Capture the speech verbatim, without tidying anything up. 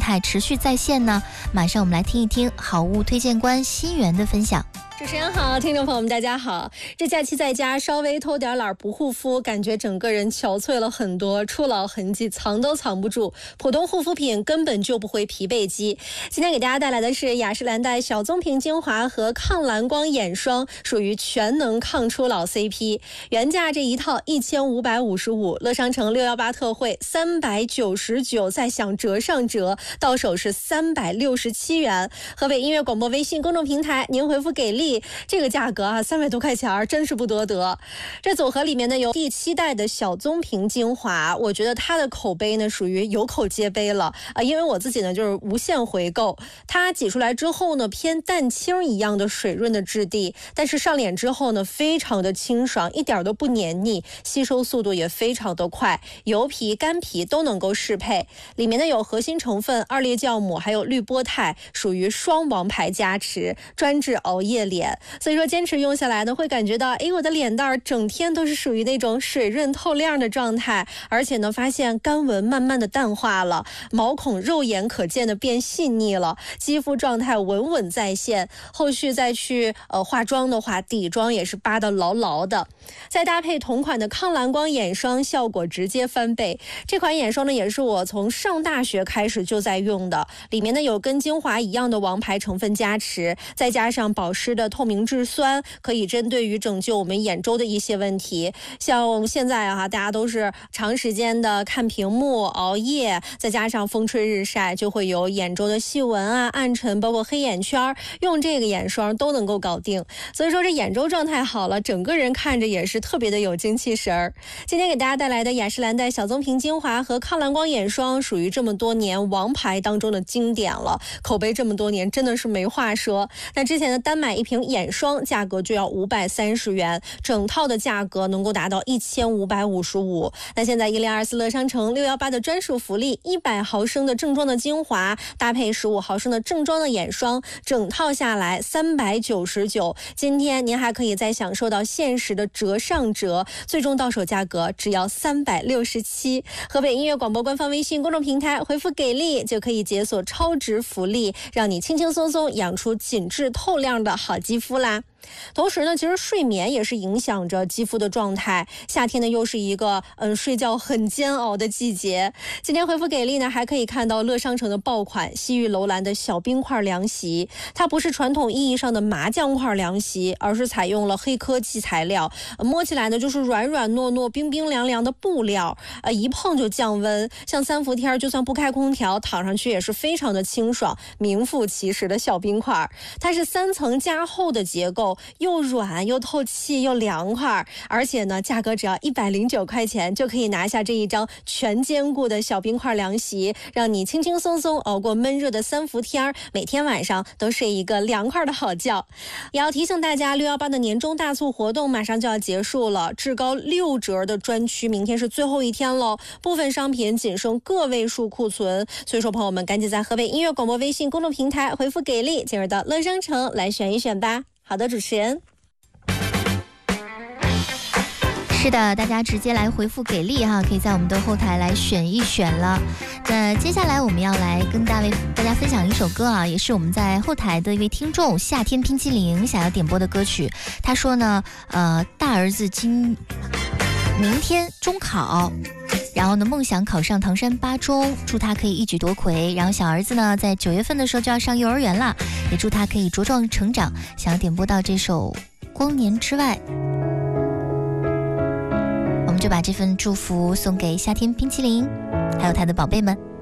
态持续在线呢？马上我们来听一听好物推荐官新源的分享。 主持人好，听众朋友们大家好。这假期在家稍微偷点懒不护肤，感觉整个人憔悴了很多，初老痕迹藏都藏不住，普通护肤品根本就不会疲惫肌。今天给大家带来的是雅诗兰黛小棕瓶精华和抗蓝光眼霜，属于全能抗初老 C P， 原价这一套一千五百五十五，乐商城六一八特惠三百九十九，再享折上折，到手是三百六十七元。河北音乐广播微信公众平台，您回复给力，这个价格啊，三百多块钱真是不多得。这组合里面呢有第七代的小棕瓶精华，我觉得它的口碑呢属于有口皆碑了啊，因为我自己呢就是无限回购。它挤出来之后呢，偏蛋清一样的水润的质地，但是上脸之后呢，非常的清爽，一点都不黏腻，吸收速度也非常的快，油皮干皮都能够适配。里面呢有核心成分二裂酵母，还有绿波肽，属于双王牌加持，专治熬夜脸。所以说坚持用下来呢，会感觉到哎，我的脸蛋儿整天都是属于那种水润透亮的状态，而且呢发现干纹慢慢的淡化了，毛孔肉眼可见的变细腻了，肌肤状态稳稳在线。后续再去呃化妆的话，底妆也是扒得牢牢的。再搭配同款的抗蓝光眼霜，效果直接翻倍。这款眼霜呢也是我从上大学开始就在用的，里面呢有跟精华一样的王牌成分加持，再加上保湿的透明质酸，可以针对于拯救我们眼周的一些问题。像现在啊，大家都是长时间的看屏幕、熬夜，再加上风吹日晒，就会有眼周的细纹啊、暗沉，包括黑眼圈，用这个眼霜都能够搞定。所以说这眼周状态好了，整个人看着也是特别的有精气神儿。今天给大家带来的雅诗兰黛小棕瓶精华和抗蓝光眼霜，属于这么多年王牌当中的经典了，口碑这么多年真的是没话说。那之前的单买一瓶眼霜价格就要五百三十元，整套的价格能够达到一千五百五十五。那现在一零二四乐商城六一八的专属福利，一百毫升的正装的精华搭配十五毫升的正装的眼霜，整套下来三百九十九。今天您还可以再享受到限时的折上折，最终到手价格只要三百六十七。河北音乐广播官方微信公众平台回复给力，就可以解锁超值福利，让你轻轻松松养出紧致透亮的好肌肤啦。同时呢，其实睡眠也是影响着肌肤的状态。夏天呢，又是一个嗯睡觉很煎熬的季节。今天回复给力呢，还可以看到乐商城的爆款西域楼兰的小冰块凉席，它不是传统意义上的麻酱块凉席，而是采用了黑科技材料，呃、摸起来呢就是软软糯糯、冰冰凉凉的布料，呃，一碰就降温。像三伏天就算不开空调，躺上去也是非常的清爽，名副其实的小冰块。它是三层加厚的结构，又软又透气又凉快，而且呢价格只要一百零九块钱就可以拿下这一张全坚固的小冰块凉席，让你轻轻松松熬过闷热的三伏天，每天晚上都睡一个凉快的好觉。也要提醒大家，六一八的年终大促活动马上就要结束了，至高六折的专区明天是最后一天喽，部分商品仅剩个位数库存，所以说朋友们赶紧在河北音乐广播微信公众平台回复给力，进入到乐商城来选一选吧。好的，主持人。 是的，大家直接来回复给力哈，可以在我们的后台来选一选了。那接下来我们要来跟大位大家分享一首歌啊，也是我们在后台的一位听众夏天冰淇淋想要点播的歌曲。他说呢，呃，大儿子今明天中考，然后呢梦想考上唐山八中，祝他可以一举夺魁。然后小儿子呢在九月份的时候就要上幼儿园了，也祝他可以茁壮成长。想要点播到这首光年之外，我们就把这份祝福送给夏天冰淇淋还有他的宝贝们。